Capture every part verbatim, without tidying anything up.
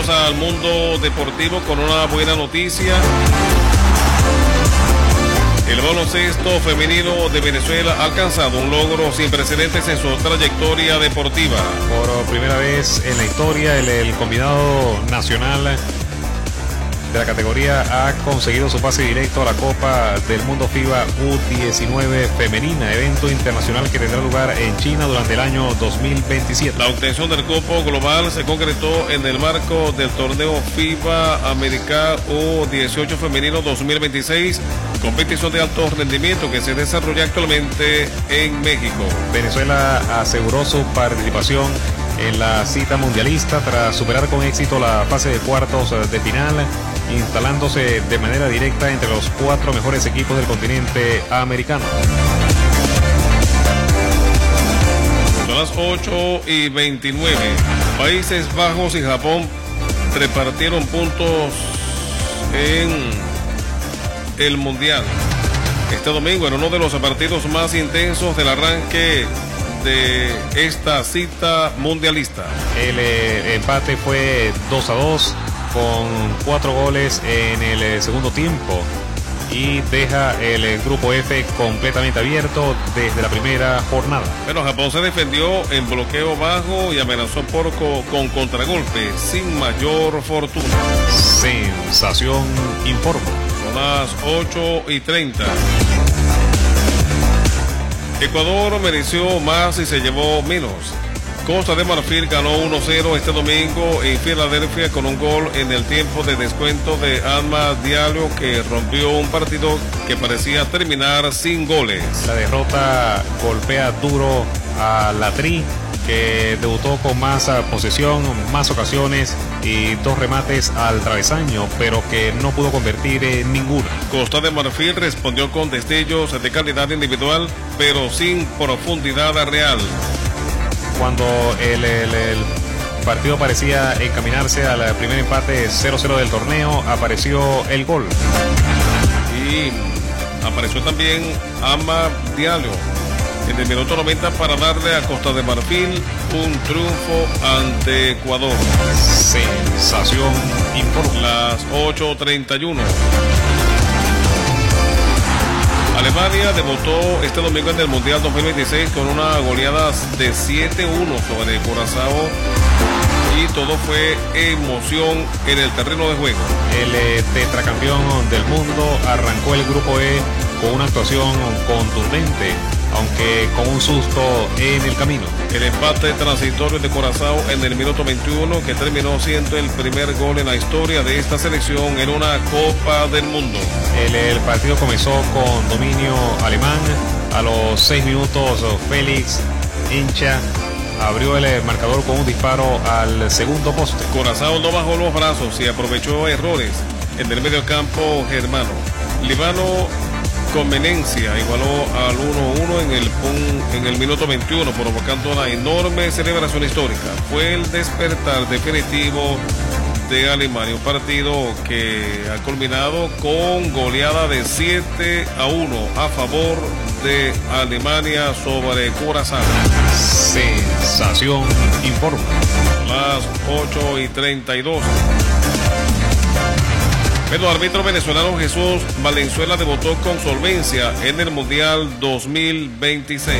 Vamos al mundo deportivo con una buena noticia. El baloncesto femenino de Venezuela ha alcanzado un logro sin precedentes en su trayectoria deportiva. Por primera vez en la historia, el, el combinado nacional de la categoría ha conseguido su pase directo a la Copa del Mundo FIBA U diecinueve femenina, evento internacional que tendrá lugar en China durante el año dos mil veintisiete. La obtención del cupo global se concretó en el marco del torneo FIBA América U dieciocho femenino dos mil veintiséis, competición de alto rendimiento que se desarrolla actualmente en México. Venezuela aseguró su participación en la cita mundialista tras superar con éxito la fase de cuartos de final, instalándose de manera directa entre los cuatro mejores equipos del continente americano. Son las ocho y veintinueve. Países Bajos y Japón repartieron puntos en el Mundial. Este domingo, en uno de los partidos más intensos del arranque de esta cita mundialista. El eh, empate fue dos a dos con cuatro goles en el eh, segundo tiempo y deja el eh, grupo F completamente abierto desde la primera jornada. Bueno, Japón se defendió en bloqueo bajo y amenazó por co con contragolpe sin mayor fortuna. Sensación informa. Son las ocho y treinta. Ecuador mereció más y se llevó menos. Costa de Marfil ganó uno cero este domingo en Filadelfia con un gol en el tiempo de descuento de Amad Diallo, que rompió un partido que parecía terminar sin goles. La derrota golpea duro a la Tri, que debutó con más posesión, más ocasiones y dos remates al travesaño, pero que no pudo convertir en ninguna. Costa de Marfil respondió con destellos de calidad individual, pero sin profundidad real. Cuando el, el, el partido parecía encaminarse al primer empate cero cero del torneo, apareció el gol. Y apareció también Amad Diallo en el minuto noventa para darle a Costa de Marfil un triunfo ante Ecuador. Sensación informa. Las ocho treinta y uno. Alemania debutó este domingo en el Mundial dos mil veintiséis con una goleada de siete uno sobre Curazao y todo fue emoción en el terreno de juego. El eh, tetracampeón del mundo arrancó el grupo E con una actuación contundente, aunque con un susto en el camino. El empate transitorio de Curazao en el minuto veintiuno, que terminó siendo el primer gol en la historia de esta selección en una Copa del Mundo. El, el partido comenzó con dominio alemán. A los seis minutos, Félix Hincha abrió el marcador con un disparo al segundo poste. Curazao no bajó los brazos y aprovechó errores en el medio campo germano. Líbano con Menencia igualó al uno uno en el, en el minuto veintiuno, provocando una enorme celebración histórica. Fue el despertar definitivo de Alemania, un partido que ha culminado con goleada de siete a uno a favor de Alemania sobre Curazao. Sensación informa. Las ocho y treinta y dos. El árbitro venezolano Jesús Valenzuela debutó con solvencia en el Mundial dos mil veintiséis.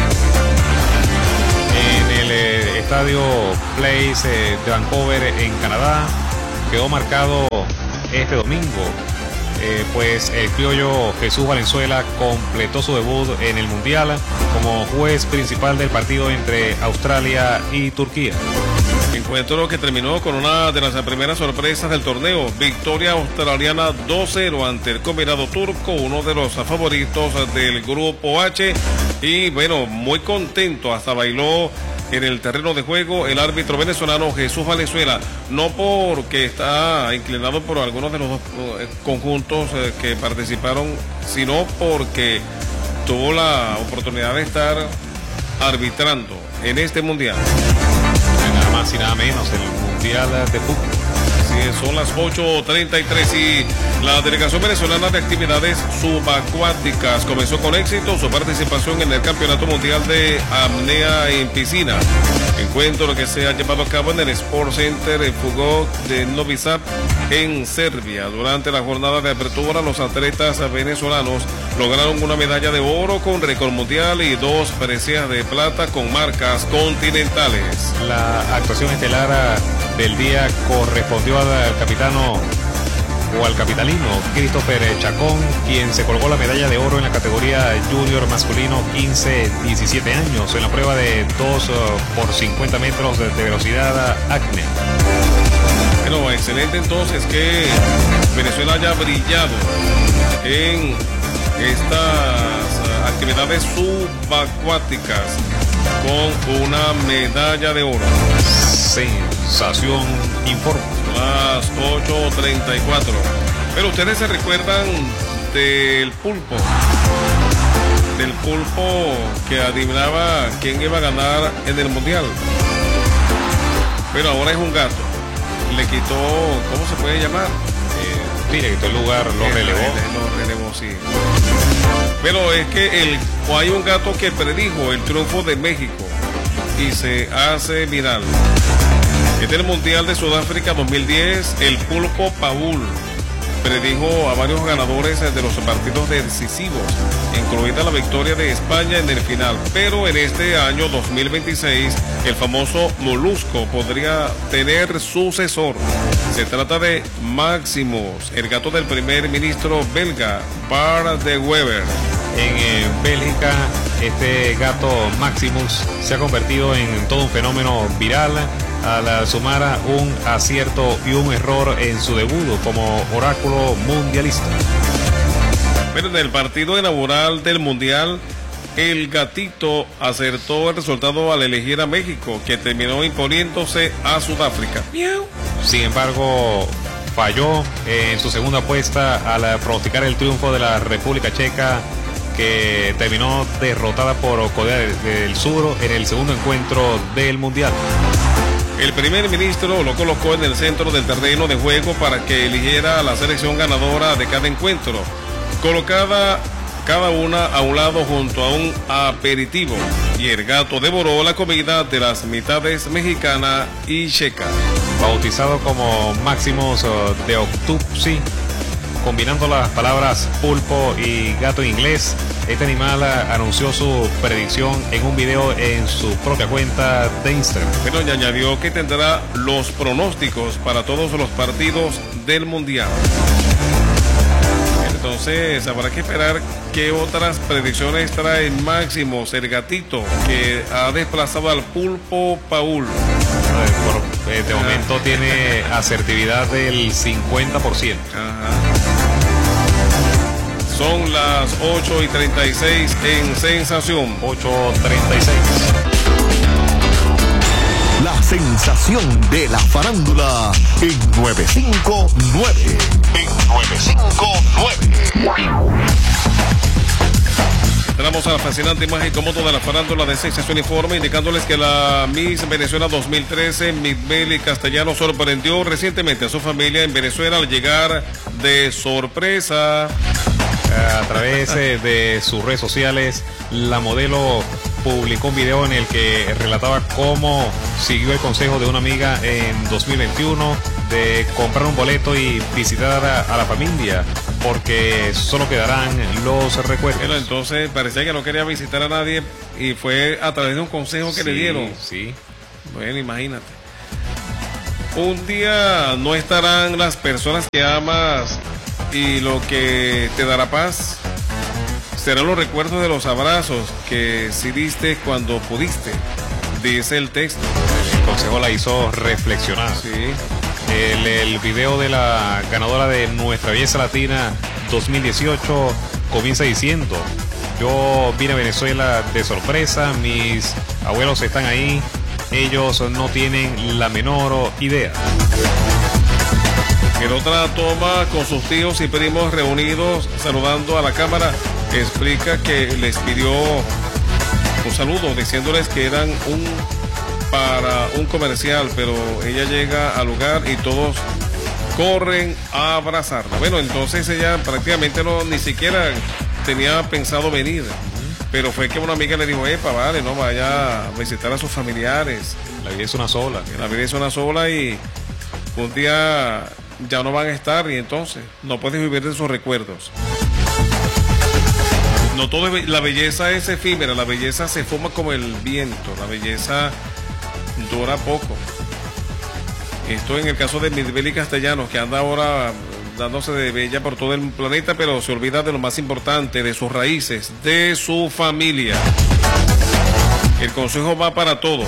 En el eh, estadio Place eh, de Vancouver, en Canadá, quedó marcado este domingo, eh, pues el criollo Jesús Valenzuela completó su debut en el Mundial como juez principal del partido entre Australia y Turquía. Encuentro que terminó con una de las primeras sorpresas del torneo, victoria australiana dos cero ante el combinado turco, uno de los favoritos del grupo H, y bueno, muy contento, hasta bailó en el terreno de juego el árbitro venezolano Jesús Valenzuela, no porque está inclinado por algunos de los dos conjuntos que participaron, sino porque tuvo la oportunidad de estar arbitrando en este mundial. Nada más y nada menos, el Mundial de Fútbol. Así es, son las ocho treinta y tres y la delegación venezolana de actividades subacuáticas comenzó con éxito su participación en el Campeonato Mundial de Apnea en Piscina. Encuentro que se ha llevado a cabo en el Sport Center Fugog de Novi Sad en Serbia. Durante la jornada de apertura, los atletas venezolanos lograron una medalla de oro con récord mundial y dos preseas de plata con marcas continentales. La actuación estelar del día correspondió al capitano o al capitalino Christopher Chacón, quien se colgó la medalla de oro en la categoría junior masculino quince a diecisiete años en la prueba de dos por cincuenta metros de velocidad acne. Bueno, excelente entonces que Venezuela haya brillado en estas actividades subacuáticas con una medalla de oro. Sensación informa. Las ocho treinta y cuatro. Pero ustedes se recuerdan del pulpo. Del pulpo que adivinaba quién iba a ganar en el mundial. Pero ahora es un gato. Le quitó, ¿cómo se puede llamar? Eh, sí, le quitó el lugar, lo el, relevó. Lo relevó, sí. Pero es que el, hay un gato que predijo el triunfo de México y se hace viral. En el Mundial de Sudáfrica dos mil diez, el pulpo Paul predijo a varios ganadores de los partidos decisivos, incluida la victoria de España en el final. Pero en este año dos mil veintiséis, el famoso molusco podría tener sucesor. Se trata de Maximus, el gato del primer ministro belga, Bart de Wever. En eh, Bélgica, este gato Maximus se ha convertido en todo un fenómeno viral al sumar un acierto y un error en su debut como oráculo mundialista. Pero en el partido inaugural del Mundial, el gatito acertó el resultado al elegir a México, que terminó imponiéndose a Sudáfrica. Sin embargo, falló en su segunda apuesta al pronosticar el triunfo de la República Checa, que terminó derrotada por Corea del Sur en el segundo encuentro del Mundial. El primer ministro lo colocó en el centro del terreno de juego para que eligiera a la selección ganadora de cada encuentro, colocada cada una a un lado junto a un aperitivo, y el gato devoró la comida de las mitades mexicana y checa. Bautizado como Maximus de Octopsi, combinando las palabras pulpo y gato en inglés, este animal anunció su predicción en un video en su propia cuenta de Instagram. Pero ya añadió que tendrá los pronósticos para todos los partidos del Mundial. Entonces habrá que esperar qué otras predicciones trae Maximus, el gatito que ha desplazado al pulpo Paul. Por, de momento ah. tiene asertividad del cincuenta por ciento. Ajá. Son las ocho y treinta y seis en Sensación. ocho treinta y seis. La sensación de la farándula en nueve cinco nueve. En nueve cinco nueve. Entramos a la fascinante imagen como toda la farándula de Sensación Informe, indicándoles que la Miss Venezuela dos mil trece, Mitbeli Castellano, sorprendió recientemente a su familia en Venezuela al llegar de sorpresa. A través de sus redes sociales, la modelo publicó un video en el que relataba cómo siguió el consejo de una amiga en dos mil veintiuno de comprar un boleto y visitar a, a la familia, porque solo quedarán los recuerdos. Bueno, entonces parecía que no quería visitar a nadie y fue a través de un consejo que sí, le dieron. Sí. Bueno, imagínate. Un día no estarán las personas que amas y lo que te dará paz serán los recuerdos de los abrazos que sí diste cuando pudiste, dice el texto. El consejo la hizo reflexionar. Sí. El, el video de la ganadora de Nuestra Belleza Latina dos mil dieciocho comienza diciendo: yo vine a Venezuela de sorpresa, mis abuelos están ahí, ellos no tienen la menor idea. En otra toma con sus tíos y primos reunidos saludando a la cámara, explica que les pidió un saludo diciéndoles que eran un para un comercial, pero ella llega al lugar y todos corren a abrazarla. Bueno, entonces ella prácticamente no ni siquiera tenía pensado venir, pero fue que una amiga le dijo, epa, vale, no vaya a visitar a sus familiares. La vida es una sola. La vida es una sola y un día ya no van a estar y entonces no puedes vivir de sus recuerdos. No todo es, la belleza es efímera, la belleza se fuma como el viento, la belleza dura poco. Esto en el caso de Midbeli Castellanos, que anda ahora dándose de bella por todo el planeta, pero se olvida de lo más importante, de sus raíces, de su familia. El consejo va para todos.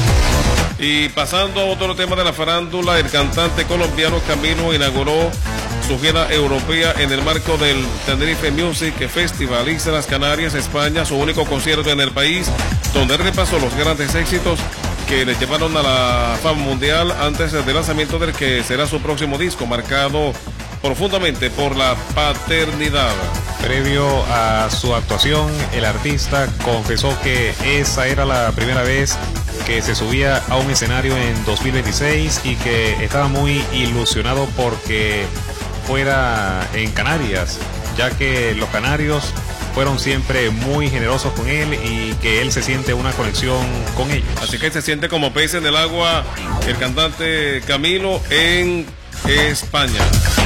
Y pasando a otro tema de la farándula, el cantante colombiano Camilo inauguró su gira europea en el marco del Tenerife Music Festival, Islas Canarias, España, su único concierto en el país, donde repasó los grandes éxitos que le llevaron a la fama mundial antes del lanzamiento del que será su próximo disco, marcado profundamente por la paternidad. Previo a su actuación, el artista confesó que esa era la primera vez que se subía a un escenario en dos mil veintiséis y que estaba muy ilusionado porque fuera en Canarias, ya que los canarios fueron siempre muy generosos con él y que él se siente una conexión con ellos. Así que se siente como pez en el agua el cantante Camilo en España.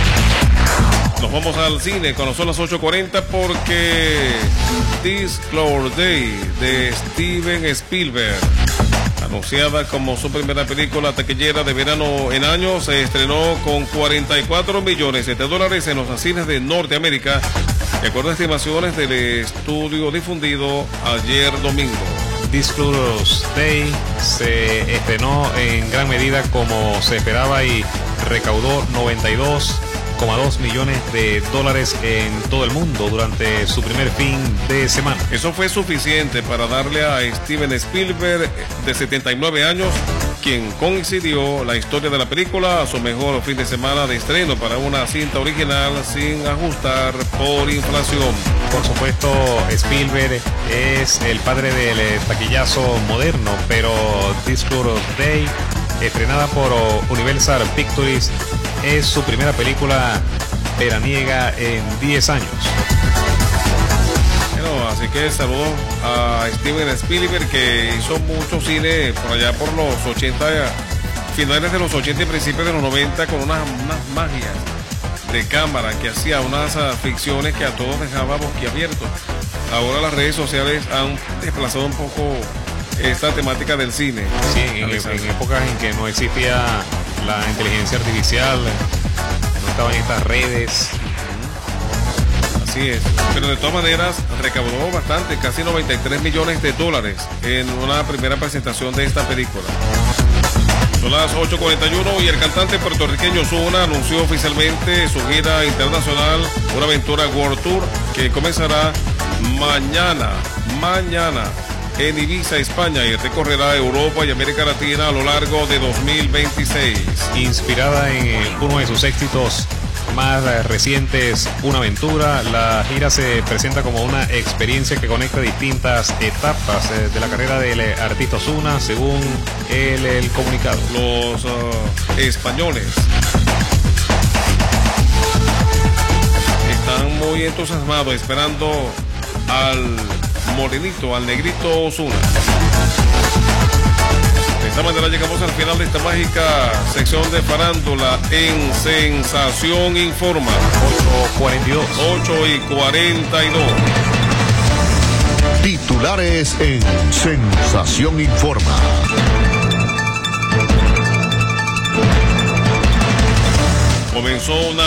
Nos vamos al cine cuando son las ocho cuarenta porque Disclosure Day de Steven Spielberg, anunciada como su primera película taquillera de verano en años, se estrenó con cuarenta y cuatro millones de dólares en los cines de Norteamérica, de acuerdo a estimaciones del estudio difundido ayer domingo. Disclosure Day se estrenó en gran medida como se esperaba y recaudó noventa y dos coma dos millones de dólares en todo el mundo durante su primer fin de semana. Eso fue suficiente para darle a Steven Spielberg, de setenta y nueve años, quien coincidió la historia de la película, a su mejor fin de semana de estreno para una cinta original sin ajustar por inflación. Por supuesto, Spielberg es el padre del taquillazo moderno, pero Disclosure Day, estrenada por Universal Pictures, es su primera película veraniega en diez años. Bueno, así que saludo a Steven Spielberg, que hizo mucho cine por allá por los ochenta, finales de los ochenta y principios de los noventa, con unas, unas magias de cámara, que hacía unas uh, ficciones que a todos dejaba boquiabiertos. Ahora las redes sociales han desplazado un poco esta temática del cine. Sí, en, en épocas en que no existía la inteligencia artificial, no estaban estas redes. Así es, pero de todas maneras recaudó bastante, casi noventa y tres millones de dólares en una primera presentación de esta película. Son las ocho cuarenta y uno y el cantante puertorriqueño Ozuna anunció oficialmente su gira internacional, una aventura World Tour que comenzará mañana, mañana. en Ibiza, España, y recorrerá Europa y América Latina a lo largo de dos mil veintiséis. Inspirada en uno de sus éxitos más recientes, Una Aventura, la gira se presenta como una experiencia que conecta distintas etapas de la carrera del artista Ozuna, según el, el comunicado. Los uh, españoles están muy entusiasmados esperando al morenito, al negrito Ozuna. De esta manera llegamos al final de esta mágica sección de farándula en Sensación Informa. ocho cuarenta y dos. ocho y cuarenta y dos. Titulares en Sensación Informa. Comenzó una